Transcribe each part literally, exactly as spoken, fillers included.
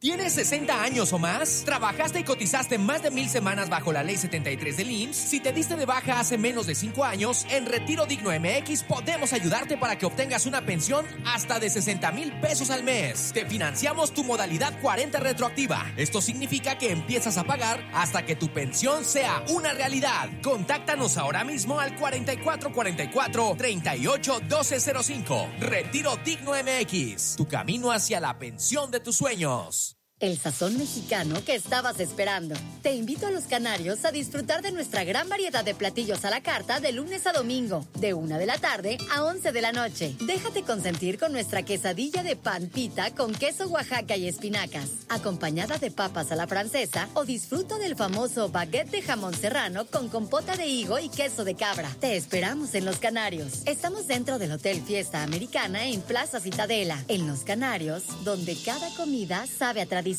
¿Tienes sesenta años o más? ¿Trabajaste y cotizaste más de mil semanas bajo la ley setenta y tres del I M S S? Si te diste de baja hace menos de cinco años, en Retiro Digno M X podemos ayudarte para que obtengas una pensión hasta de sesenta mil pesos al mes. Te financiamos tu modalidad cuarenta retroactiva. Esto significa que empiezas a pagar hasta que tu pensión sea una realidad. Contáctanos ahora mismo al cuarenta y cuatro cuarenta y cuatro, treinta y ocho doce cero cinco. Retiro Digno M X, tu camino hacia la pensión de tus sueños. El sazón mexicano que estabas esperando. Te invito a Los Canarios a disfrutar de nuestra gran variedad de platillos a la carta de lunes a domingo, de una de la tarde a once de la noche. Déjate consentir con nuestra quesadilla de pan pita con queso Oaxaca y espinacas, acompañada de papas a la francesa, o disfruta del famoso baguette de jamón serrano con compota de higo y queso de cabra. Te esperamos en Los Canarios. Estamos dentro del Hotel Fiesta Americana en Plaza Citadela. En Los Canarios, donde cada comida sabe a tradición.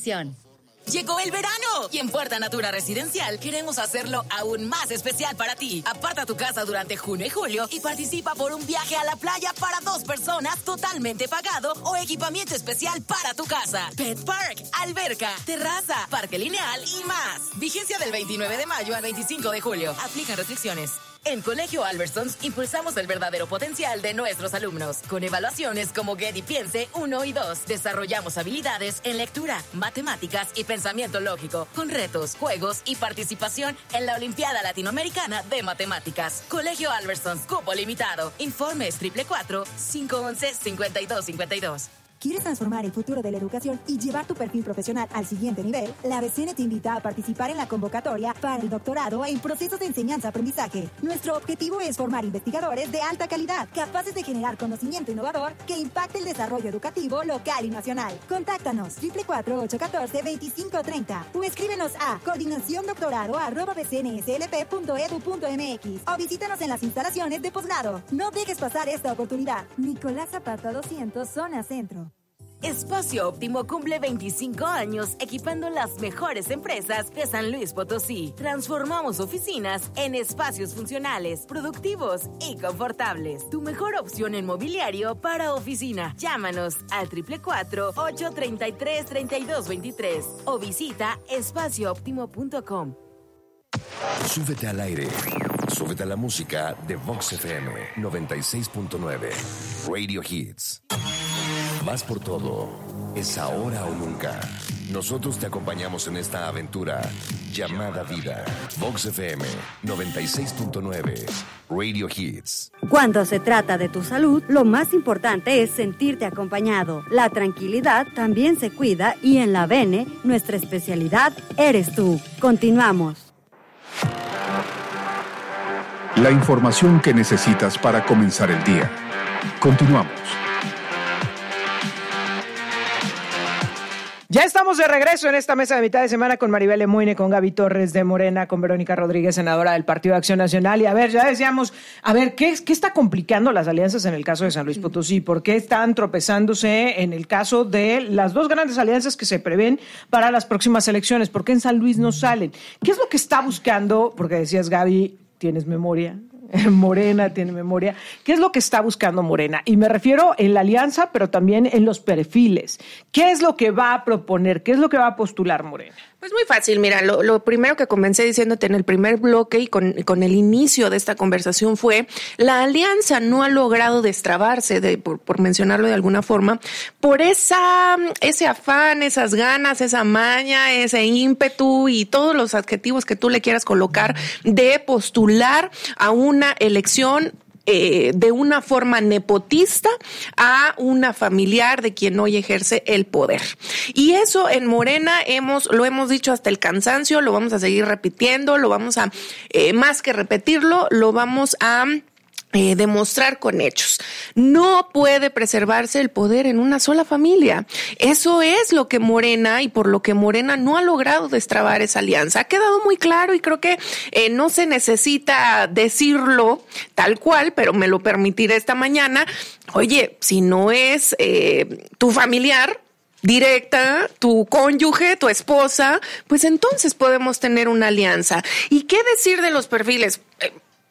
Llegó el verano y en Puerta Natura Residencial queremos hacerlo aún más especial para ti. Aparta tu casa durante junio y julio y participa por un viaje a la playa para dos personas totalmente pagado o equipamiento especial para tu casa. Pet Park, alberca, terraza, parque lineal y más. Vigencia del veintinueve de mayo al veinticinco de julio. Aplican restricciones. En Colegio Albertsons impulsamos el verdadero potencial de nuestros alumnos. Con evaluaciones como Get y Piense uno y dos, desarrollamos habilidades en lectura, matemáticas y pensamiento lógico, con retos, juegos y participación en la Olimpiada Latinoamericana de Matemáticas. Colegio Albertsons, cupo limitado. Informes triple cuatro, cinco once, cincuenta y dos cincuenta y dos. ¿Quieres transformar el futuro de la educación y llevar tu perfil profesional al siguiente nivel? La B C N te invita a participar en la convocatoria para el doctorado en procesos de enseñanza-aprendizaje. Nuestro objetivo es formar investigadores de alta calidad, capaces de generar conocimiento innovador que impacte el desarrollo educativo local y nacional. Contáctanos triple cuatro, ocho uno cuatro, veinticinco treinta o escríbenos a coordinaciondoctorado arroba b c n s l p punto e d u punto m x o visítanos en las instalaciones de posgrado. No dejes pasar esta oportunidad. Nicolás Zapata doscientos, zona centro. Espacio Óptimo cumple veinticinco años equipando las mejores empresas de San Luis Potosí. Transformamos oficinas en espacios funcionales, productivos y confortables. Tu mejor opción en mobiliario para oficina. Llámanos al triple cuatro, ocho treinta y tres, treinta y dos veintitrés o visita espacio óptimo punto com. Súbete al aire. Súbete a la música de Vox F M noventa y seis punto nueve. Radio Hits. Más por todo, es ahora o nunca. Nosotros te acompañamos en esta aventura llamada vida. Vox F M noventa y seis punto nueve. Radio Hits. Cuando se trata de tu salud, lo más importante es sentirte acompañado. La tranquilidad también se cuida y en la Bene, nuestra especialidad eres tú. Continuamos. La información que necesitas para comenzar el día. Continuamos. Ya estamos de regreso en esta mesa de mitad de semana con Maribel Lemoine, con Gaby Torres de Morena, con Verónica Rodríguez, senadora del Partido de Acción Nacional. Y a ver, ya decíamos, a ver, ¿qué, qué está complicando las alianzas en el caso de San Luis Potosí? ¿Por qué están tropezándose en el caso de las dos grandes alianzas que se prevén para las próximas elecciones? ¿Por qué en San Luis no salen? ¿Qué es lo que está buscando? Porque decías, Gaby, tienes memoria. Morena tiene memoria. ¿Qué es lo que está buscando Morena? Y me refiero en la alianza, pero también en los perfiles. ¿Qué es lo que va a proponer? ¿Qué es lo que va a postular Morena? Pues muy fácil, mira, lo, lo primero que comencé diciéndote en el primer bloque y con, con el inicio de esta conversación fue, la alianza no ha logrado destrabarse, de, por, por mencionarlo de alguna forma, por esa ese afán, esas ganas, esa maña, ese ímpetu y todos los adjetivos que tú le quieras colocar de postular a una elección Eh, de una forma nepotista a una familiar de quien hoy ejerce el poder. Y eso en Morena hemos lo hemos dicho hasta el cansancio, lo vamos a seguir repitiendo, lo vamos a, eh, más que repetirlo, lo vamos a Eh, demostrar con hechos. No puede preservarse el poder en una sola familia. Eso es lo que Morena y por lo que Morena no ha logrado destrabar esa alianza. Ha quedado muy claro y creo que eh, no se necesita decirlo tal cual, pero me lo permitiré esta mañana. Oye, si no es eh, tu familiar directa, tu cónyuge, tu esposa, pues entonces podemos tener una alianza. ¿Y qué decir de los perfiles? Eh,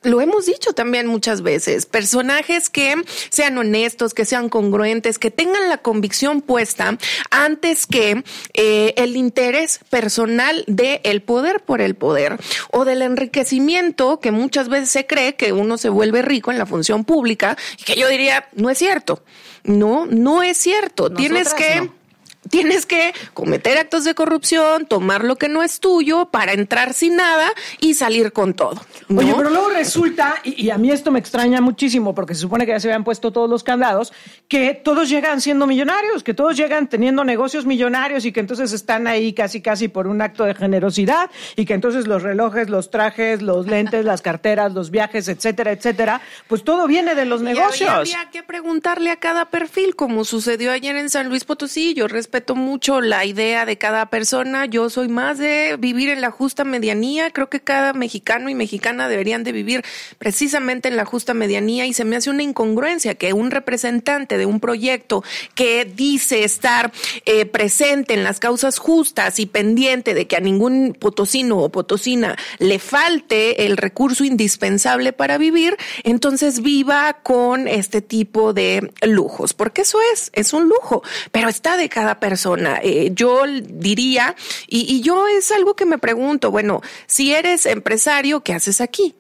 lo hemos dicho también muchas veces, personajes que sean honestos, que sean congruentes, que tengan la convicción puesta antes que eh, el interés personal del poder por el poder o del enriquecimiento que muchas veces se cree que uno se vuelve rico en la función pública y que yo diría, no es cierto. No, no es cierto. Nosotras Tienes que... No. Tienes que cometer actos de corrupción, tomar lo que no es tuyo para entrar sin nada y salir con todo, ¿no? Oye, pero luego resulta, y, y a mí esto me extraña muchísimo porque se supone que ya se habían puesto todos los candados, que todos llegan siendo millonarios, que todos llegan teniendo negocios millonarios y que entonces están ahí casi casi por un acto de generosidad y que entonces los relojes, los trajes, los lentes, las carteras, los viajes, etcétera, etcétera, pues todo viene de los negocios. Y había que preguntarle a cada perfil, como sucedió ayer en San Luis Potosí. Yo respeto mucho la idea de cada persona. Yo soy más de vivir en la justa medianía. Creo que cada mexicano y mexicana deberían de vivir precisamente en la justa medianía y se me hace una incongruencia que un representante de un proyecto que dice estar eh, presente en las causas justas y pendiente de que a ningún potosino o potosina le falte el recurso indispensable para vivir, entonces viva con este tipo de lujos, porque eso es, es un lujo, pero está de cada persona. Eh, yo diría, y, y yo es algo que me pregunto, bueno, si eres empresario, ¿qué haces aquí?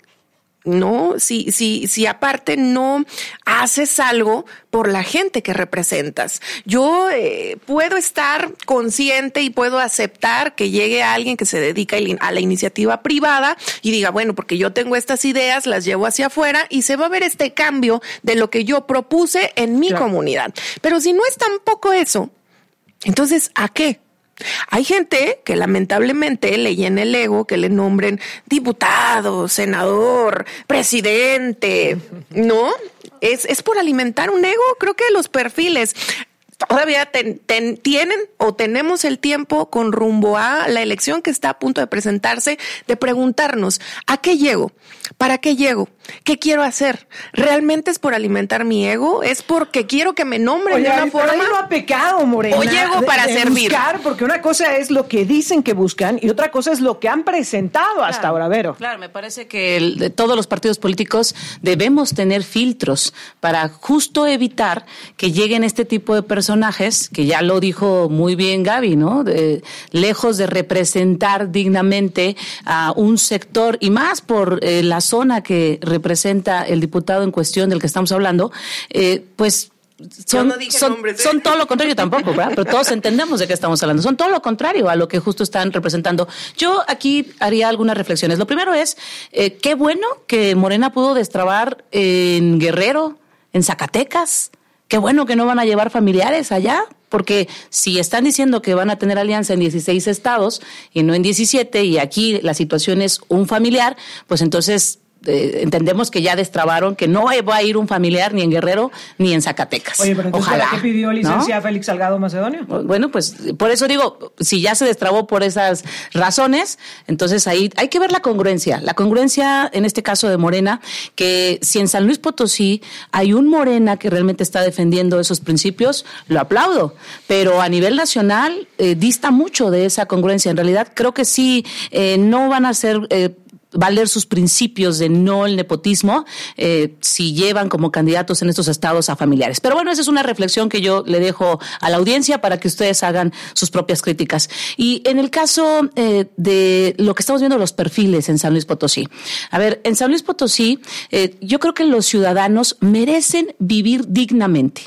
No, si, si, si aparte no haces algo por la gente que representas. Yo eh, puedo estar consciente y puedo aceptar que llegue alguien que se dedica a la iniciativa privada y diga, bueno, porque yo tengo estas ideas, las llevo hacia afuera y se va a ver este cambio de lo que yo propuse en mi claro. comunidad. Pero si no es tampoco eso, entonces, ¿a qué? Hay gente que lamentablemente le llena el ego que le nombren diputado, senador, presidente, ¿no? Es, es por alimentar un ego. Creo que los perfiles todavía ten, ten, tienen o tenemos el tiempo con rumbo a la elección que está a punto de presentarse de preguntarnos, ¿a qué llego? ¿Para qué llego? ¿Qué quiero hacer? ¿Realmente es por alimentar mi ego? ¿Es porque quiero que me nombren Oye, de una forma? No ha pecado, Morena. ¿O llego para de, de servir? Buscar, porque una cosa es lo que dicen que buscan y otra cosa es lo que han presentado claro, hasta ahora, Vero. Claro, me parece que el, de todos los partidos políticos debemos tener filtros para justo evitar que lleguen este tipo de personajes, que ya lo dijo muy bien Gaby, ¿no? De, lejos de representar dignamente a un sector y más por eh, la zona que representa el diputado en cuestión del que estamos hablando, eh, pues son, no son, nombres, ¿eh? son todo lo contrario tampoco, ¿verdad? Pero todos entendemos de qué estamos hablando. Son todo lo contrario a lo que justo están representando. Yo aquí haría algunas reflexiones. Lo primero es, eh, qué bueno que Morena pudo destrabar en Guerrero, en Zacatecas. Qué bueno que no van a llevar familiares allá, porque si están diciendo que van a tener alianza en dieciséis estados y no en diecisiete, y aquí la situación es un familiar, pues entonces eh, entendemos que ya destrabaron que no va a ir un familiar ni en Guerrero ni en Zacatecas. Oye, pero entonces, ojalá, ¿para qué pidió licencia, ¿no?, Félix Salgado Macedonio? Bueno, pues por eso digo, si ya se destrabó por esas razones, entonces ahí hay que ver la congruencia. La congruencia, en este caso de Morena, que si en San Luis Potosí hay un Morena que realmente está defendiendo esos principios, lo aplaudo. Pero a nivel nacional eh, dista mucho de esa congruencia. En realidad creo que sí, eh, no van a ser... Eh, valer sus principios de no el nepotismo eh, si llevan como candidatos en estos estados a familiares. Pero bueno, esa es una reflexión que yo le dejo a la audiencia para que ustedes hagan sus propias críticas. Y en el caso eh, de lo que estamos viendo, los perfiles en San Luis Potosí. A ver, en San Luis Potosí eh, yo creo que los ciudadanos merecen vivir dignamente.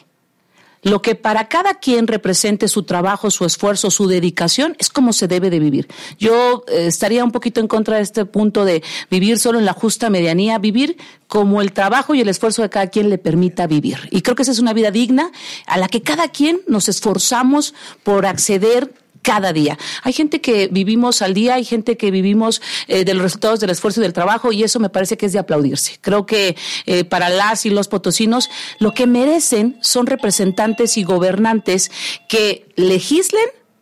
Lo que para cada quien represente su trabajo, su esfuerzo, su dedicación, es como se debe de vivir. Yo eh, estaría un poquito en contra de este punto de vivir solo en la justa medianía, vivir como el trabajo y el esfuerzo de cada quien le permita vivir. Y creo que esa es una vida digna a la que cada quien nos esforzamos por acceder cada día. Hay gente que vivimos al día, hay gente que vivimos eh, de los resultados del esfuerzo y del trabajo, y eso me parece que es de aplaudirse. Creo que eh, para las y los potosinos lo que merecen son representantes y gobernantes que legislen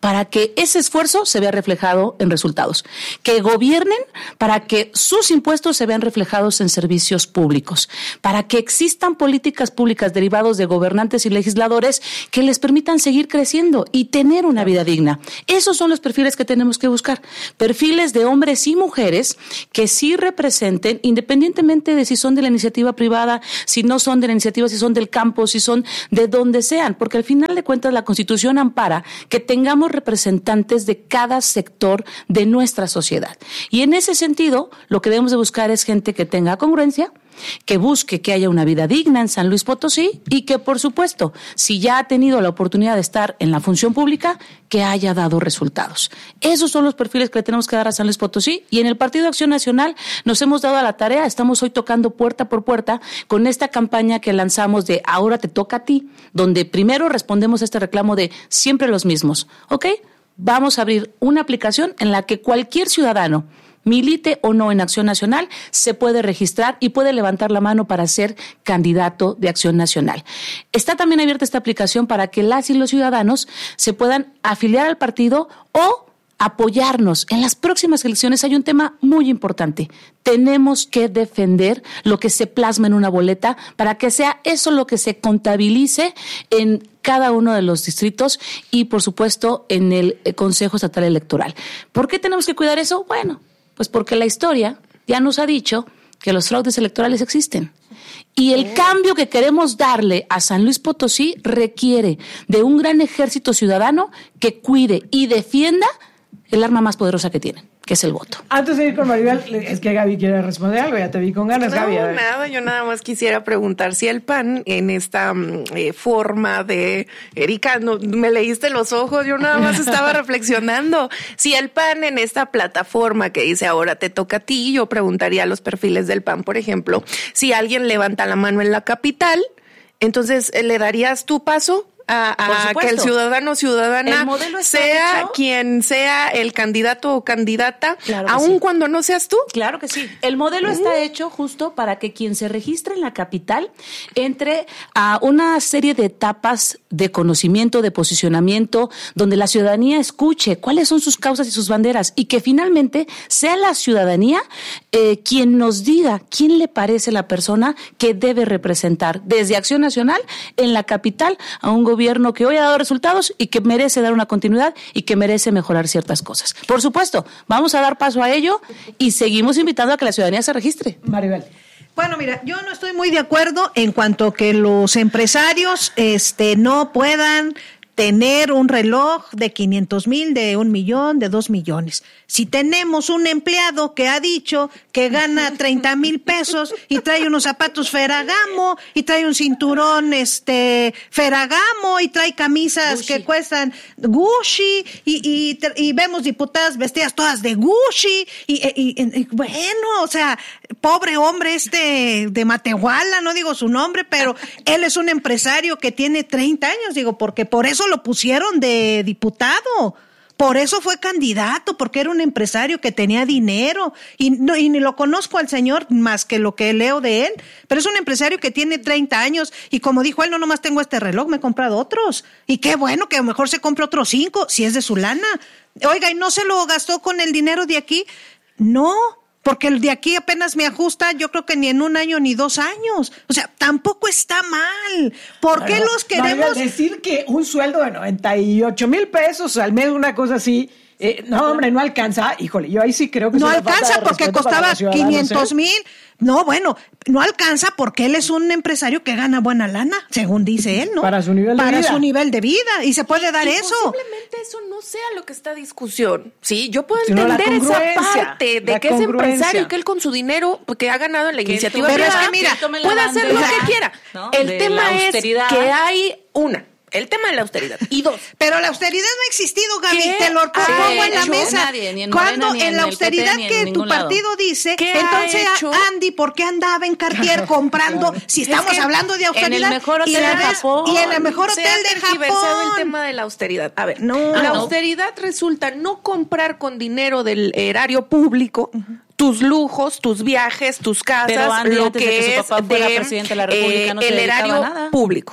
para que ese esfuerzo se vea reflejado en resultados. Que gobiernen para que sus impuestos se vean reflejados en servicios públicos. Para que existan políticas públicas derivados de gobernantes y legisladores que les permitan seguir creciendo y tener una vida digna. Esos son los perfiles que tenemos que buscar. Perfiles de hombres y mujeres que sí representen, independientemente de si son de la iniciativa privada, si no son de la iniciativa, si son del campo, si son de donde sean, porque al final de cuentas la Constitución ampara que tengamos representantes de cada sector de nuestra sociedad. Y en ese sentido, lo que debemos de buscar es gente que tenga congruencia, que busque que haya una vida digna en San Luis Potosí y que, por supuesto, si ya ha tenido la oportunidad de estar en la función pública, que haya dado resultados. Esos son los perfiles que le tenemos que dar a San Luis Potosí, y en el Partido Acción Nacional nos hemos dado a la tarea, estamos hoy tocando puerta por puerta con esta campaña que lanzamos de Ahora te toca a ti, donde primero respondemos a este reclamo de siempre los mismos, ¿ok? Vamos a abrir una aplicación en la que cualquier ciudadano, milite o no en Acción Nacional, se puede registrar y puede levantar la mano para ser candidato de Acción Nacional. Está también abierta esta aplicación para que las y los ciudadanos se puedan afiliar al partido o apoyarnos. En las próximas elecciones hay un tema muy importante. Tenemos que defender lo que se plasma en una boleta para que sea eso lo que se contabilice en cada uno de los distritos y, por supuesto, en el Consejo Estatal Electoral. ¿Por qué tenemos que cuidar eso? Bueno, pues porque la historia ya nos ha dicho que los fraudes electorales existen. Y el cambio que queremos darle a San Luis Potosí requiere de un gran ejército ciudadano que cuide y defienda el arma más poderosa que tienen, que es el voto. Antes de ir con Maribel, es que Gaby quiere responder algo, ya te vi con ganas, no, Gaby. No, nada, yo nada más quisiera preguntar si el P A N en esta eh, forma de, Erika, no, me leíste los ojos, yo nada más estaba reflexionando, si el P A N en esta plataforma que dice Ahora te toca a ti, yo preguntaría a los perfiles del P A N, por ejemplo, si alguien levanta la mano en la capital, entonces ¿le darías tu paso? A, a que el ciudadano o ciudadana el sea hecho, quien sea el candidato o candidata, claro aun sí. cuando no seas tú. Claro que sí. El modelo uh. está hecho justo para que quien se registre en la capital entre a una serie de etapas de conocimiento, de posicionamiento, donde la ciudadanía escuche cuáles son sus causas y sus banderas y que finalmente sea la ciudadanía eh, quien nos diga quién le parece la persona que debe representar desde Acción Nacional en la capital a un gobierno gobierno que hoy ha dado resultados y que merece dar una continuidad y que merece mejorar ciertas cosas. Por supuesto, vamos a dar paso a ello y seguimos invitando a que la ciudadanía se registre. Maribel. Bueno, mira, yo no estoy muy de acuerdo en cuanto que los empresarios este, no puedan tener un reloj de quinientos mil, de un millón, de dos millones. Si tenemos un empleado que ha dicho que gana treinta mil pesos y trae unos zapatos Ferragamo y trae un cinturón este Ferragamo y trae camisas Gucci. que cuestan Gucci y, y, y vemos diputadas vestidas todas de Gucci y, y, y, y bueno, o sea, pobre hombre este de Matehuala, no digo su nombre, pero él es un empresario que tiene treinta años, digo, porque por eso lo pusieron de diputado. Por eso fue candidato, porque era un empresario que tenía dinero y, no, y ni lo conozco al señor más que lo que leo de él, pero es un empresario que tiene treinta años y como dijo él, no nomás tengo este reloj, me he comprado otros y qué bueno que a lo mejor se compra otros cinco si es de su lana. Oiga, ¿y no se lo gastó con el dinero de aquí? No, porque el de aquí apenas me ajusta, yo creo que ni en un año ni dos años. O sea, tampoco está mal. ¿Por Pero, qué los queremos? María, decir que un sueldo de noventa y ocho mil pesos al mes, una cosa así, eh, no, hombre, no alcanza. Híjole, yo ahí sí creo que no alcanza porque costaba quinientos mil. ¿eh? No, bueno, no alcanza porque él es un empresario que gana buena lana, según dice él, ¿no? Para su nivel de Para vida. Para su nivel de vida, y se puede dar y eso. Posiblemente eso no sea lo que está en discusión. Sí, yo puedo entender esa parte de que es empresario, que él con su dinero, que ha ganado en la iniciativa pero privada, es que mira, puede hacer lo que quiera. ¿No? El de tema es que hay una... El tema de la austeridad. Y dos. Pero la austeridad no ha existido, Gaby. Te lo pongo en la mesa. Nadie, ni en Cuando Morena, ni en en la el austeridad P P, que tu partido lado. dice, entonces Andy, ¿por qué andaba en Cartier claro, comprando? Claro. Si estamos es que hablando de austeridad. En el mejor hotel de Japón. Y en el mejor hotel de Japón. el tema de la austeridad. A ver, no, la no. austeridad resulta no comprar con dinero del erario público. Uh-huh. Tus lujos, tus viajes, tus casas, Pero Andy, lo antes que, de que es su papá de fuera presidente de la República, eh, no el se erario nada. público.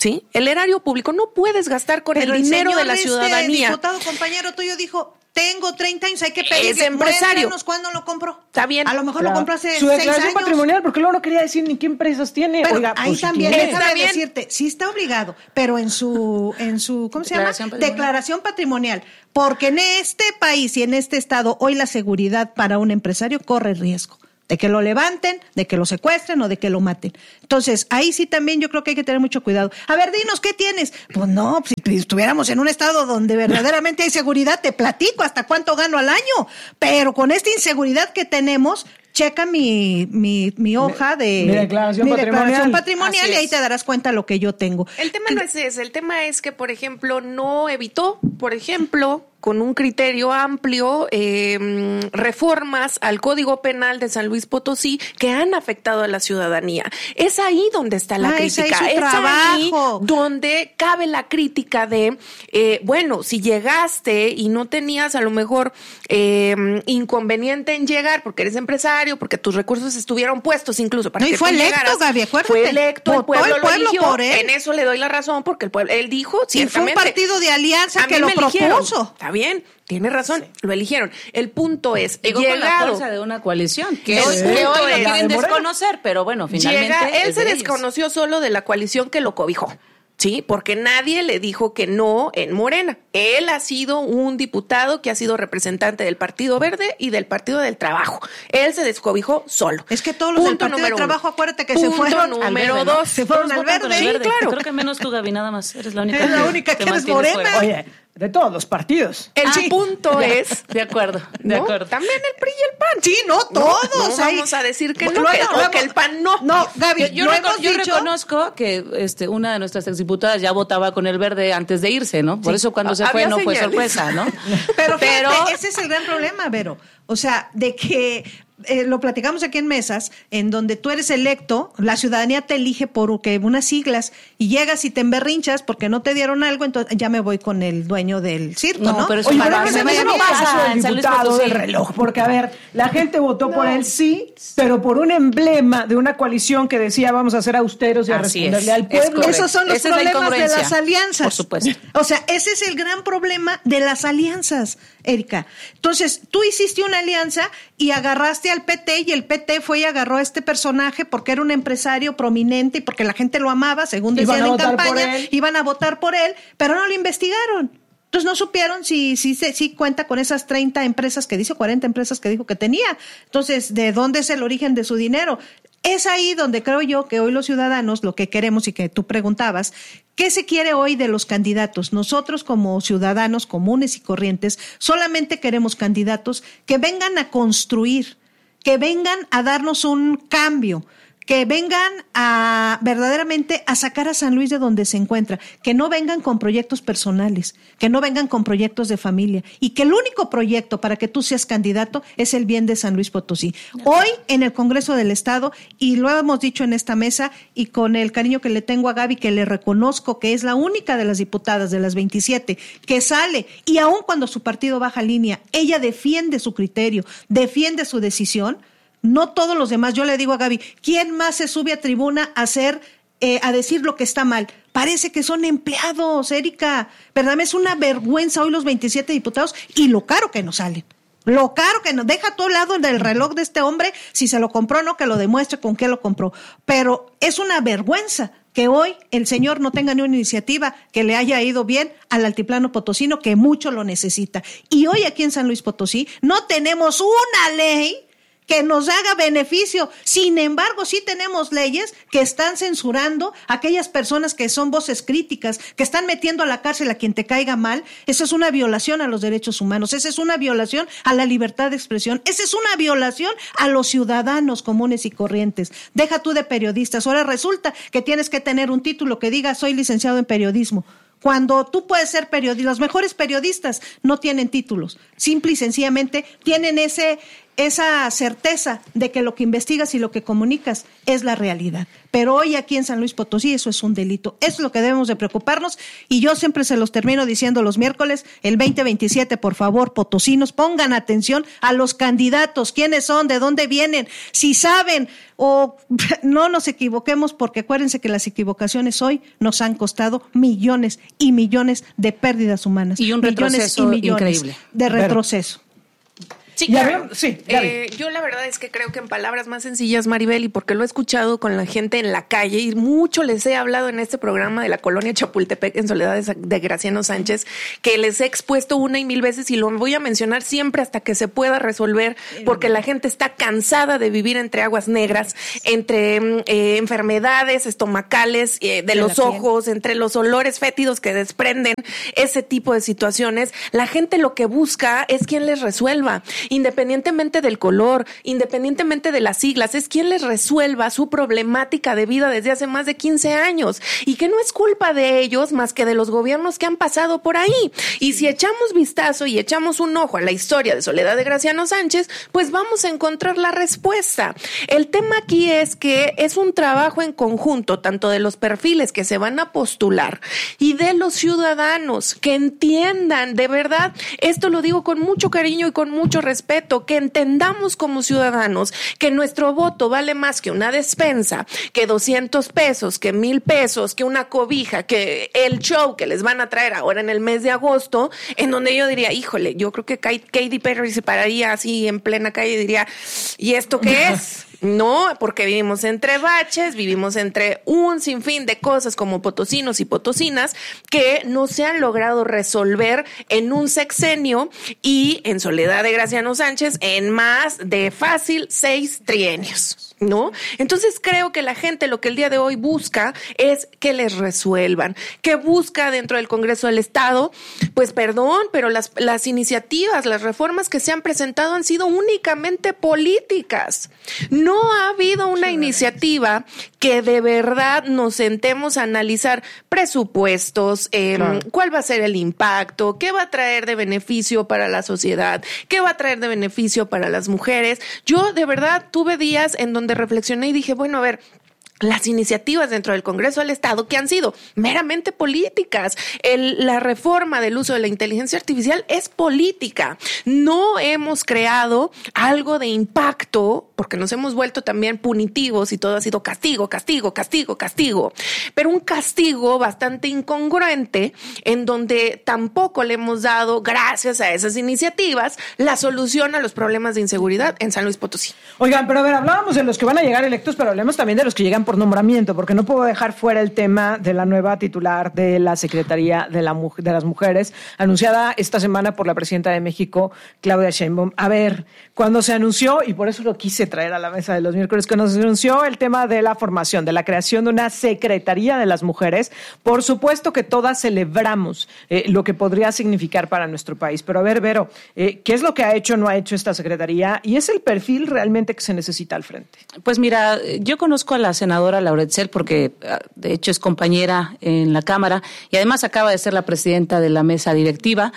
¿sí? El erario público no puedes gastar con Pero el dinero señor de la este ciudadanía. diputado compañero tuyo dijo, tengo treinta años, hay que pedirle. Es empresario. Muéstranos cuándo lo compró. Está bien. A lo mejor Claro. lo compró hace Su seis declaración años. patrimonial, porque luego no quería decir ni qué empresas tiene. Pero Oiga, ahí pues, si también, tiene. déjame Está bien. decirte, sí está obligado, pero en su, en su, ¿cómo se llama? Declaración patrimonial. Declaración patrimonial. Porque en este país y en este estado, hoy la seguridad para un empresario corre riesgo. De que lo levanten, de que lo secuestren o de que lo maten. Entonces, ahí sí también yo creo que hay que tener mucho cuidado. A ver, dinos, ¿qué tienes? Pues no, si estuviéramos en un estado donde verdaderamente hay seguridad, te platico hasta cuánto gano al año. Pero con esta inseguridad que tenemos, checa mi, mi, mi hoja de... Mi declaración mi patrimonial. declaración patrimonial Así y ahí es. te darás cuenta lo que yo tengo. El tema no es ese, el tema es que, por ejemplo, no evitó, por ejemplo, con un criterio amplio, eh, reformas al Código Penal de San Luis Potosí que han afectado a la ciudadanía. Es ahí donde está la Ah, es ahí crítica. su Es ahí trabajo. donde cabe la crítica de, eh, bueno, si llegaste y no tenías a lo mejor eh, inconveniente en llegar porque eres empresario, porque tus recursos estuvieron puestos incluso para No, y que fue tú electo, llegaras. Gaby, acuérdate. Fue electo, el Votó pueblo, el pueblo lo eligió. por él. En eso le doy la razón porque el pueblo, él dijo, Y fue un ciertamente. partido de alianza A que mí lo me eligieron. propuso. Está bien, tiene razón, lo eligieron. El punto es, Llegó con la llegado, fuerza de una coalición, que, El hoy, que punto hoy lo es- quieren de Morena. desconocer, pero bueno, finalmente llega, él es se de ellos. desconoció solo de la coalición que lo cobijó. Sí, porque nadie le dijo que no en Morena. Él ha sido un diputado que ha sido representante del Partido Verde y del Partido del Trabajo. Él se descobijó solo. Es que todos los del Partido del número Trabajo, uno. acuérdate que se Punto fueron al número verde, ¿no? dos. Se fueron Todos al votan con verde. el Sí, claro. Creo que menos tú, Gaby, nada más. Eres la única Es la que única te que eres mantienes morena. fuera. Oye, de todos los partidos. El Ah, punto es... De acuerdo, de ¿no? acuerdo. También el P R I y el P A N. Sí, no, todos. No, no ahí. vamos a decir que Bueno, no, que, luego, o luego. que el P A N no. No, Gaby, Yo, yo lo reco- hemos yo dicho. reconozco que este, una de nuestras exdiputadas ya votaba con el verde antes de irse, ¿no? Por Sí. eso cuando se Había fue no fue señales. sorpresa, ¿no? Pero, fíjate, Pero- ese es el gran problema, Vero. O sea, de que eh, lo platicamos aquí en mesas, en donde tú eres electo, la ciudadanía te elige por que unas siglas y llegas y te emberrinchas porque no te dieron algo, entonces ya me voy con el dueño del circo, ¿no? No, pero eso Oye, para pero que ese se no vaya es bien. el caso Pasa del en San Luis diputado Potosí. del reloj, porque a ver, la gente votó por él sí, pero por un emblema de una coalición que decía vamos a ser austeros y a Así responderle es, al es pueblo. correcto. Esos son los Esa es la problemas de incongruencia. las alianzas. Por supuesto. O sea, ese es el gran problema de las alianzas, Erika. Entonces, tú hiciste una alianza y agarraste al P T y el P T fue y agarró a este personaje porque era un empresario prominente y porque la gente lo amaba, según Iban decían a en votar por campaña, él. iban a votar por él, pero no lo investigaron. Entonces no supieron si, si, si, si cuenta con esas treinta empresas que dice, cuarenta empresas que dijo que tenía. Entonces, ¿de dónde es el origen de su dinero? Es ahí donde creo yo que hoy los ciudadanos lo que queremos y que tú preguntabas, ¿qué se quiere hoy de los candidatos? Nosotros como ciudadanos comunes y corrientes solamente queremos candidatos que vengan a construir, que vengan a darnos un cambio, que vengan a verdaderamente a sacar a San Luis de donde se encuentra, que no vengan con proyectos personales, que no vengan con proyectos de familia y que el único proyecto para que tú seas candidato es el bien de San Luis Potosí. Hoy en el Congreso del Estado, y lo hemos dicho en esta mesa y con el cariño que le tengo a Gaby, que le reconozco que es la única de las diputadas de las veintisiete que sale y aun cuando su partido baja línea, ella defiende su criterio, defiende su decisión. No todos los demás. Yo le digo a Gaby, ¿quién más se sube a tribuna a hacer, eh, a decir lo que está mal? Parece que son empleados, Erika. ¿Verdad? Es una vergüenza hoy los veintisiete diputados y lo caro que nos salen. Lo caro que nos deja a todo lado del reloj de este hombre, si se lo compró o no, que lo demuestre con qué lo compró. Pero es una vergüenza que hoy el señor no tenga ni una iniciativa que le haya ido bien al altiplano potosino, que mucho lo necesita. Y hoy aquí en San Luis Potosí no tenemos una ley que nos haga beneficio. Sin embargo, sí tenemos leyes que están censurando a aquellas personas que son voces críticas, que están metiendo a la cárcel a quien te caiga mal. Esa es una violación a los derechos humanos, esa es una violación a la libertad de expresión, esa es una violación a los ciudadanos comunes y corrientes. Deja tú de periodistas, ahora resulta que tienes que tener un título que diga soy licenciado en periodismo. Cuando tú puedes ser periodista, los mejores periodistas no tienen títulos, simple y sencillamente tienen ese esa certeza de que lo que investigas y lo que comunicas es la realidad. Pero hoy aquí en San Luis Potosí eso es un delito. Eso es lo que debemos de preocuparnos y yo siempre se los termino diciendo los miércoles, el veinte veintisiete, por favor, potosinos, pongan atención a los candidatos, quiénes son, de dónde vienen, si saben o no nos equivoquemos, porque acuérdense que las equivocaciones hoy nos han costado millones y millones de pérdidas humanas. Y un millones retroceso y millones increíble. de retroceso. Sí, Ya claro. veo- sí, Eh, yo la verdad es que creo que en palabras más sencillas, Maribel, y porque lo he escuchado con la gente en la calle y mucho les he hablado en este programa de la colonia Chapultepec en Soledad de, de Graciano Sánchez, que les he expuesto una y mil veces y lo voy a mencionar siempre hasta que se pueda resolver, porque la gente está cansada de vivir entre aguas negras, entre eh, enfermedades estomacales, eh, de, De los la piel. ojos, entre los olores fétidos que desprenden ese tipo de situaciones. La gente lo que busca es quien les resuelva. Independientemente del color, independientemente de las siglas, es quien les resuelva su problemática de vida desde hace más de quince años y que no es culpa de ellos más que de los gobiernos que han pasado por ahí. Y si echamos vistazo y echamos un ojo a la historia de Soledad de Graciano Sánchez, pues vamos a encontrar la respuesta. El tema aquí es que es un trabajo en conjunto, tanto de los perfiles que se van a postular y de los ciudadanos que entiendan de verdad, esto lo digo con mucho cariño y con mucho respeto, respeto, que entendamos como ciudadanos que nuestro voto vale más que una despensa, que doscientos pesos, que mil pesos, que una cobija, que el show que les van a traer ahora en el mes de agosto, en donde yo diría, híjole, yo creo que Katy Perry se pararía así en plena calle y diría, ¿y esto qué es? No, porque vivimos entre baches, vivimos entre un sinfín de cosas como potosinos y potosinas que no se han logrado resolver en un sexenio y en Soledad de Graciano Sánchez en más de fácil seis trienios, ¿no? Entonces creo que la gente lo que el día de hoy busca es que les resuelvan, que busca dentro del Congreso del Estado, pues perdón, pero las, las iniciativas, las reformas que se han presentado han sido únicamente políticas. No ha habido una iniciativa que de verdad nos sentemos a analizar presupuestos, eh, claro. cuál va a ser el impacto, qué va a traer de beneficio para la sociedad, qué va a traer de beneficio para las mujeres. Yo de verdad tuve días en donde reflexioné y dije, bueno, a ver, las iniciativas dentro del Congreso del Estado que han sido meramente políticas. El, la reforma del uso de la inteligencia artificial es política. No hemos creado algo de impacto porque nos hemos vuelto también punitivos y todo ha sido castigo, castigo, castigo, castigo. Pero un castigo bastante incongruente en donde tampoco le hemos dado, gracias a esas iniciativas, la solución a los problemas de inseguridad en San Luis Potosí. Oigan, pero a ver, hablábamos de los que van a llegar electos, pero hablemos también de los que llegan por nombramiento, porque no puedo dejar fuera el tema de la nueva titular de la Secretaría de, la, de las Mujeres, anunciada esta semana por la presidenta de México, Claudia Sheinbaum. A ver, cuando se anunció, y por eso lo quise traer a la mesa de los miércoles, cuando se anunció el tema de la formación, de la creación de una Secretaría de las Mujeres, por supuesto que todas celebramos eh, lo que podría significar para nuestro país. Pero a ver, Vero, eh, ¿qué es lo que ha hecho o no ha hecho esta Secretaría? ¿Y es el perfil realmente que se necesita al frente? Pues mira, yo conozco a la senadora Laura Etzel porque de hecho es compañera en la Cámara y además acaba de ser la presidenta de la mesa directiva.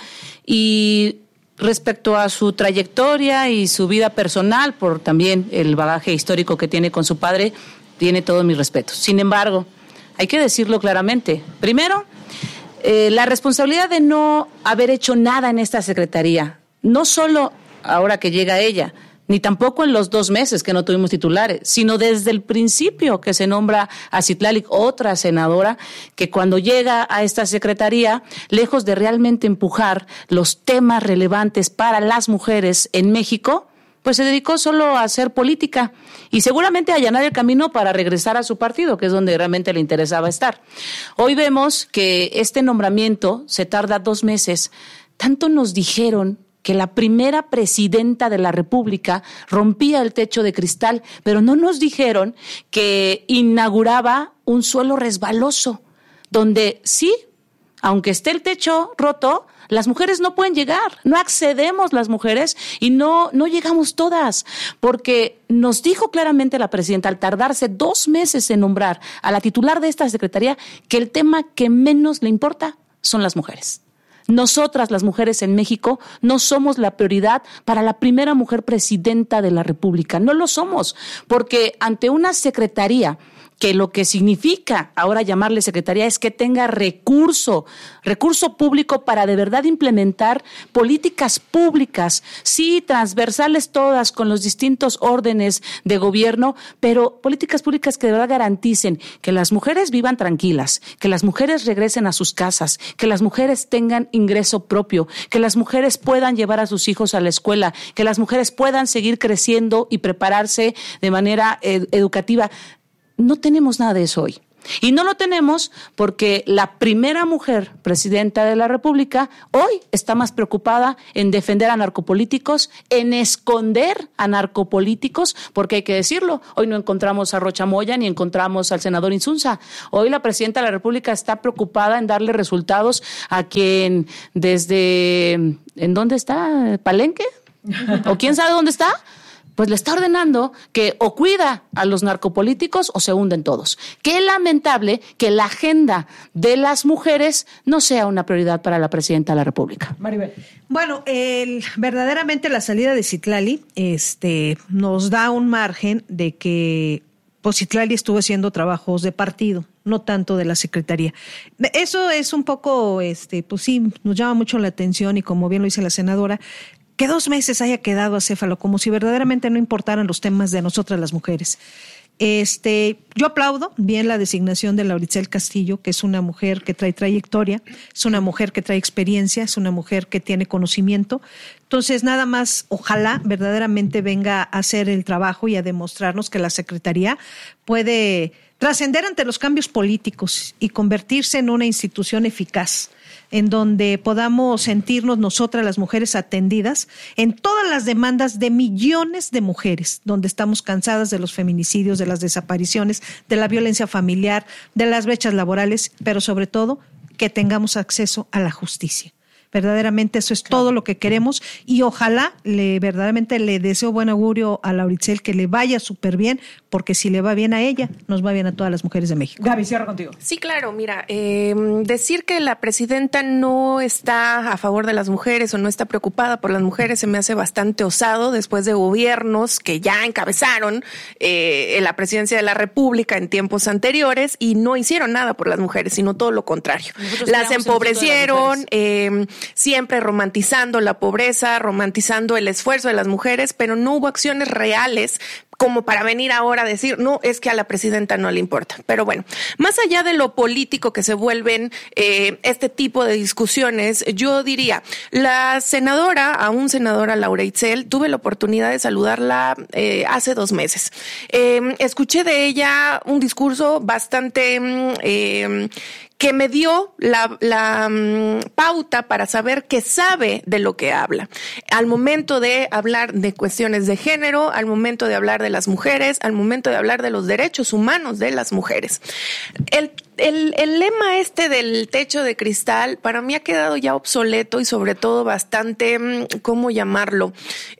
Y respecto a su trayectoria y su vida personal, por también el bagaje histórico que tiene con su padre, tiene todos mis respetos. Sin embargo, hay que decirlo claramente. Primero, eh, la responsabilidad de no haber hecho nada en esta secretaría, no solo ahora que llega ella, ni tampoco en los dos meses que no tuvimos titulares, sino desde el principio que se nombra a Citlali, otra senadora, que cuando llega a esta secretaría, lejos de realmente empujar los temas relevantes para las mujeres en México, pues se dedicó solo a hacer política y seguramente a allanar el camino para regresar a su partido, que es donde realmente le interesaba estar. Hoy vemos que este nombramiento se tarda dos meses. Tanto nos dijeron que la primera presidenta de la República rompía el techo de cristal, pero no nos dijeron que inauguraba un suelo resbaloso, donde sí, aunque esté el techo roto, las mujeres no pueden llegar, no accedemos las mujeres y no, no llegamos todas, porque nos dijo claramente la presidenta, al tardarse dos meses en nombrar a la titular de esta secretaría, que el tema que menos le importa son las mujeres. Nosotras, las mujeres en México, no somos la prioridad para la primera mujer presidenta de la República. No lo somos, porque ante una secretaría que lo que significa ahora llamarle secretaría es que tenga recurso, recurso público para de verdad implementar políticas públicas, sí, transversales todas con los distintos órdenes de gobierno, pero políticas públicas que de verdad garanticen que las mujeres vivan tranquilas, que las mujeres regresen a sus casas, que las mujeres tengan ingreso propio, que las mujeres puedan llevar a sus hijos a la escuela, que las mujeres puedan seguir creciendo y prepararse de manera ed- educativa. No tenemos nada de eso hoy. Y no lo tenemos porque la primera mujer presidenta de la República hoy está más preocupada en defender a narcopolíticos, en esconder a narcopolíticos, porque hay que decirlo, hoy no encontramos a Rocha Moya ni encontramos al senador Insunza. Hoy la presidenta de la República está preocupada en darle resultados a quien desde... ¿En dónde está? ¿Palenque? ¿O quién sabe dónde está? Pues le está ordenando que o cuida a los narcopolíticos o se hunden todos. Qué lamentable que la agenda de las mujeres no sea una prioridad para la presidenta de la República. Maribel. Bueno, el, verdaderamente la salida de Citlali este, nos da un margen de que pues, Citlali estuvo haciendo trabajos de partido, no tanto de la Secretaría. Eso es un poco, este, pues sí, nos llama mucho la atención y como bien lo dice la senadora, que dos meses haya quedado acéfalo, como si verdaderamente no importaran los temas de nosotras las mujeres. Este, yo aplaudo bien la designación de Lauricel Castillo, que es una mujer que trae trayectoria, es una mujer que trae experiencia, es una mujer que tiene conocimiento. Entonces, nada más, ojalá verdaderamente venga a hacer el trabajo y a demostrarnos que la Secretaría puede trascender ante los cambios políticos y convertirse en una institución eficaz, en donde podamos sentirnos nosotras las mujeres atendidas en todas las demandas de millones de mujeres, donde estamos cansadas de los feminicidios, de las desapariciones, de la violencia familiar, de las brechas laborales, pero sobre todo que tengamos acceso a la justicia. Verdaderamente eso es claro. Todo lo que queremos y ojalá le verdaderamente le deseo buen augurio a Lauricel que le vaya súper bien, porque si le va bien a ella, nos va bien a todas las mujeres de México. Gaby, cierro contigo. Sí, claro, mira, eh, decir que la presidenta no está a favor de las mujeres o no está preocupada por las mujeres se me hace bastante osado después de gobiernos que ya encabezaron eh, la presidencia de la República en tiempos anteriores y no hicieron nada por las mujeres, sino todo lo contrario. Nosotros las empobrecieron, eh, siempre romantizando la pobreza, romantizando el esfuerzo de las mujeres, pero no hubo acciones reales como para venir ahora a decir, no, es que a la presidenta no le importa. Pero bueno, más allá de lo político que se vuelven eh, este tipo de discusiones, yo diría, la senadora, aún senadora Laura Itzel, tuve la oportunidad de saludarla eh, hace dos meses. Eh, escuché de ella un discurso bastante... Eh, que me dio la, la um, pauta para saber que sabe de lo que habla. Al momento de hablar de cuestiones de género, al momento de hablar de las mujeres, al momento de hablar de los derechos humanos de las mujeres. El El, el lema este del techo de cristal para mí ha quedado ya obsoleto y sobre todo bastante, ¿cómo llamarlo?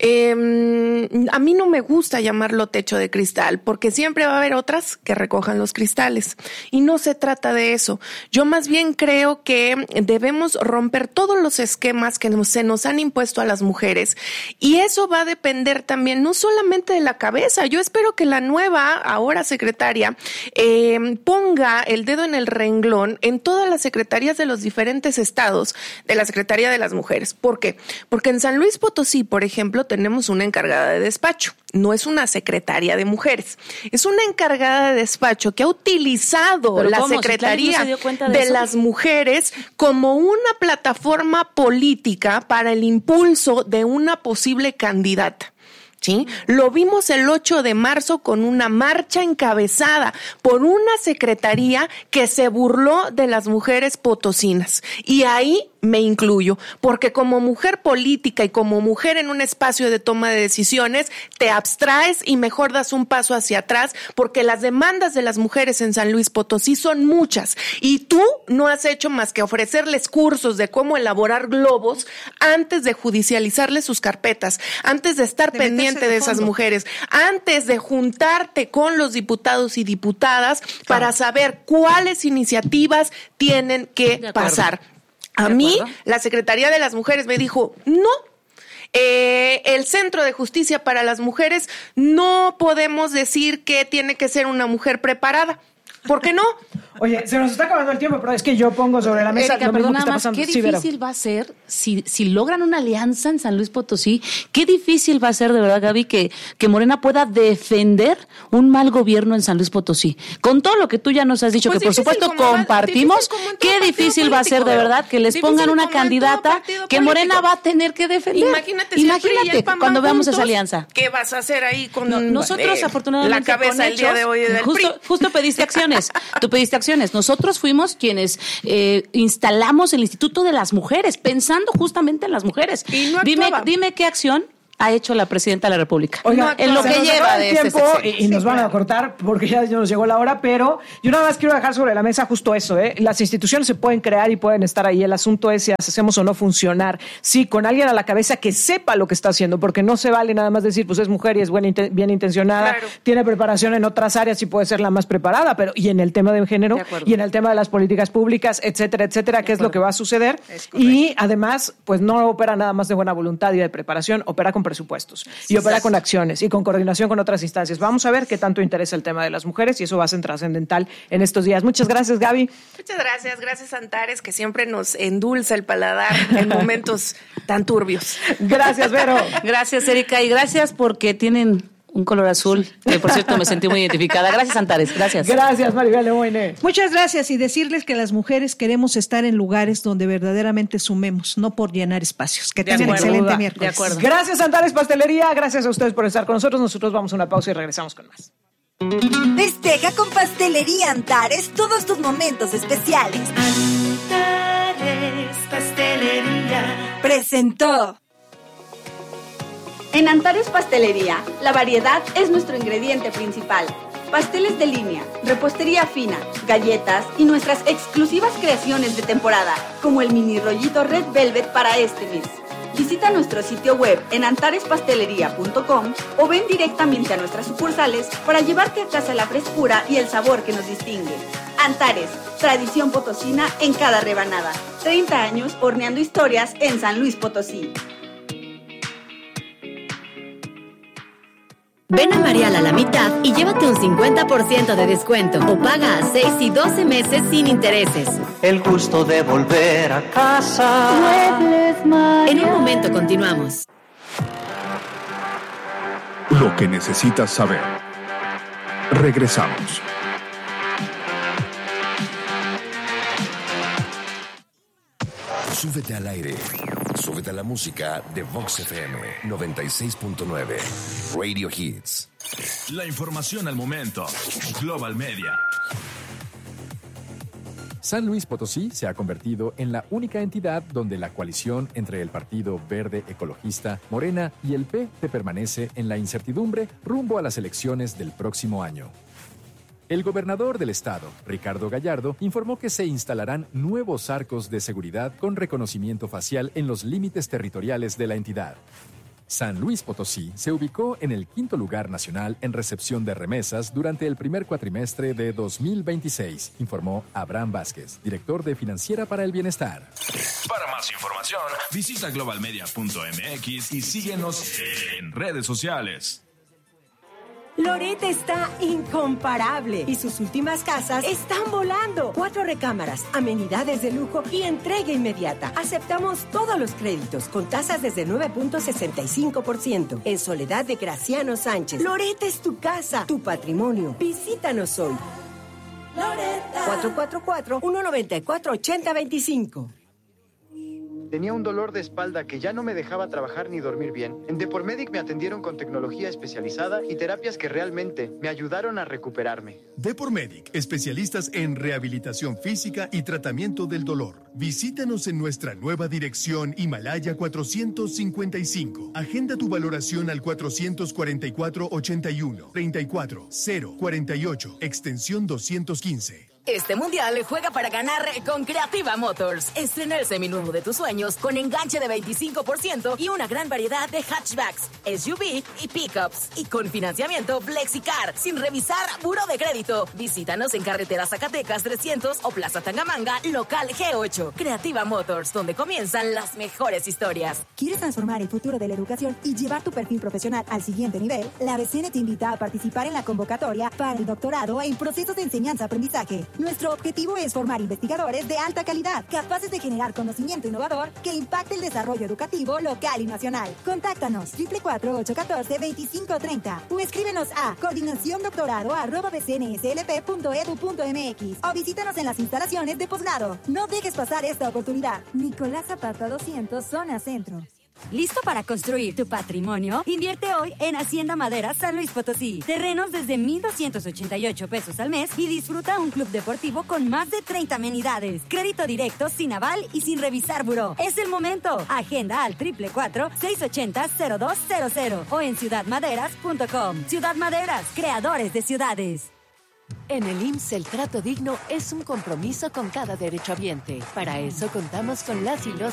Eh, a mí no me gusta llamarlo techo de cristal porque siempre va a haber otras que recojan los cristales y no se trata de eso. Yo más bien creo que debemos romper todos los esquemas que nos, se nos han impuesto a las mujeres y eso va a depender también no solamente de la cabeza. Yo espero que la nueva, ahora secretaria, eh, ponga el dedo en el renglón en todas las secretarías de los diferentes estados de la Secretaría de las Mujeres. ¿Por qué? Porque en San Luis Potosí, por ejemplo, tenemos una encargada de despacho. No es una secretaria de mujeres, es una encargada de despacho que ha utilizado ¿Pero la cómo? Secretaría ¿Si de, de eso? las Mujeres como una plataforma política para el impulso de una posible candidata. ¿Sí? Lo vimos el ocho de marzo con una marcha encabezada por una secretaría que se burló de las mujeres potosinas. Y ahí me incluyo, porque como mujer política y como mujer en un espacio de toma de decisiones, te abstraes y mejor das un paso hacia atrás, porque las demandas de las mujeres en San Luis Potosí son muchas. Y tú no has hecho más que ofrecerles cursos de cómo elaborar globos antes de judicializarles sus carpetas, antes de estar de pendiente de esas mujeres, antes de juntarte con los diputados y diputadas claro. para saber cuáles iniciativas tienen que pasar. A mí, la Secretaría de las Mujeres me dijo, no. Eh, el Centro de Justicia para las Mujeres, no podemos decir que tiene que ser una mujer preparada. ¿Por qué no? Oye, se nos está acabando el tiempo, pero es que yo pongo sobre la mesa Erika, lo mismo pero que nada está más, pasando. qué Sí, Vero. difícil va a ser si, si logran una alianza en San Luis Potosí, qué difícil va a ser de verdad, Gaby, que, que Morena pueda defender un mal gobierno en San Luis Potosí. Con todo lo que tú ya nos has dicho, Pues que por difícil supuesto como va- compartimos, difícil como en todo qué partido difícil va a ser de político, verdad que les difícil pongan una como en todo candidata partido que Morena político. va a tener que defender. Imagínate, si el P R I y Imagínate el P A N cuando van veamos esa juntos, alianza. ¿Qué vas a hacer ahí con No, nosotros eh, afortunadamente la cabeza con el día hechos, de hoy del justo, P R I? justo pediste acciones, tú pediste acciones. Nosotros fuimos quienes eh, instalamos el Instituto de las Mujeres, pensando justamente en las mujeres. Y no dime, actuaba. dime qué acción ha hecho la presidenta de la República. Oiga, en lo se que nos lleva acaba de el este tiempo sexenio. y, y nos van a cortar porque ya nos llegó la hora, pero yo nada más quiero dejar sobre la mesa justo eso, ¿eh? Las instituciones se pueden crear y pueden estar ahí. El asunto es si las hacemos o no funcionar. Sí, con alguien a la cabeza que sepa lo que está haciendo, porque no se vale nada más decir, pues es mujer y es buena, inte- bien intencionada, Claro. tiene preparación en otras áreas y puede ser la más preparada, pero y en el tema de género De acuerdo. y en el tema de las políticas públicas, etcétera, etcétera, qué es lo que va a suceder. Es correcto. Y además, pues no opera nada más de buena voluntad y de preparación, opera con presupuestos y opera con acciones y con coordinación con otras instancias. Vamos a ver qué tanto interesa el tema de las mujeres y eso va a ser trascendental en estos días. Muchas gracias, Gaby. Muchas gracias, gracias Antares, que siempre nos endulza el paladar en momentos tan turbios. Gracias, Vero. Gracias, Erika, y gracias porque tienen un color azul, que por cierto me sentí muy identificada. Gracias, Antares, gracias. Gracias, Maribel Lemoine. Muchas gracias y decirles que las mujeres queremos estar en lugares donde verdaderamente sumemos, no por llenar espacios. Que tengan acuerdo, excelente duda, miércoles. de acuerdo. Gracias, Antares Pastelería. Gracias a ustedes por estar con nosotros. Nosotros vamos a una pausa y regresamos con más. Festeja con Pastelería Antares todos tus momentos especiales. Antares Pastelería. Presentó. En Antares Pastelería, la variedad es nuestro ingrediente principal. Pasteles de línea, repostería fina, galletas y nuestras exclusivas creaciones de temporada, como el mini rollito Red Velvet para este mes. Visita nuestro sitio web en antares pastelería punto com o ven directamente a nuestras sucursales para llevarte a casa la frescura y el sabor que nos distingue. Antares, tradición potosina en cada rebanada. treinta años horneando historias en San Luis Potosí. Ven a Marial a la mitad y llévate un cincuenta por ciento de descuento o paga a seis y doce meses sin intereses. El gusto de volver a casa. Muebles Marial. En un momento continuamos. Lo que necesitas saber. Regresamos. Súbete al aire. Súbete a la música de Vox F M noventa y seis punto nueve. Radio Hits. La información al momento. Global Media. San Luis Potosí se ha convertido en la única entidad donde la coalición entre el Partido Verde Ecologista, Morena y el P T permanece en la incertidumbre rumbo a las elecciones del próximo año. El gobernador del estado, Ricardo Gallardo, informó que se instalarán nuevos arcos de seguridad con reconocimiento facial en los límites territoriales de la entidad. San Luis Potosí se ubicó en el quinto lugar nacional en recepción de remesas durante el primer cuatrimestre de dos mil veintiséis, informó Abraham Vázquez, director de Financiera para el Bienestar. Para más información, visita global media punto m x y síguenos en redes sociales. Loret está incomparable y sus últimas casas están volando. Cuatro recámaras, amenidades de lujo y entrega inmediata. Aceptamos todos los créditos con tasas desde nueve punto sesenta y cinco por ciento. En Soledad de Graciano Sánchez. Loret es tu casa, tu patrimonio. Visítanos hoy. Loretta. cuatro cuatro cuatro, uno nueve cuatro, ocho cero dos cinco. Tenía un dolor de espalda que ya no me dejaba trabajar ni dormir bien. En Depormedic me atendieron con tecnología especializada y terapias que realmente me ayudaron a recuperarme. Depormedic, especialistas en rehabilitación física y tratamiento del dolor. Visítanos en nuestra nueva dirección Himalaya cuatrocientos cincuenta y cinco. Agenda tu valoración al cuatrocientos cuarenta y cuatro, ochenta y uno, treinta y cuatro, cero, cuarenta y ocho, extensión doscientos quince. Este mundial juega para ganar con Creativa Motors. Estrena el seminuevo de tus sueños con enganche de veinticinco por ciento y una gran variedad de hatchbacks, S U V y pickups. Y con financiamiento FlexiCar, sin revisar buró de crédito. Visítanos en Carretera Zacatecas trescientos o Plaza Tangamanga, local G ocho. Creativa Motors, donde comienzan las mejores historias. ¿Quieres transformar el futuro de la educación y llevar tu perfil profesional al siguiente nivel? La A B C N te invita a participar en la convocatoria para el doctorado en procesos de enseñanza-aprendizaje. Nuestro objetivo es formar investigadores de alta calidad, capaces de generar conocimiento innovador que impacte el desarrollo educativo local y nacional. Contáctanos cuatro cuatro cuatro, ocho uno cuatro, dos cinco tres cero o escríbenos a coordinaciondoctorado arroba b c n s l p punto e d u punto m x o visítanos en las instalaciones de posgrado. No dejes pasar esta oportunidad. Nicolás Zapata doscientos, zona centro. ¿Listo para construir tu patrimonio? Invierte hoy en Hacienda Madera San Luis Potosí. Terrenos desde mil doscientos ochenta y ocho pesos al mes y disfruta un club deportivo con más de treinta amenidades. Crédito directo, sin aval y sin revisar buró. Es el momento. Agenda al cuatro cuatro cuatro, seis ocho cero, cero dos cero cero o en ciudad maderas punto com. Ciudad Maderas, creadores de ciudades. En el I M S S el trato digno es un compromiso con cada derechohabiente. Para eso contamos con las y los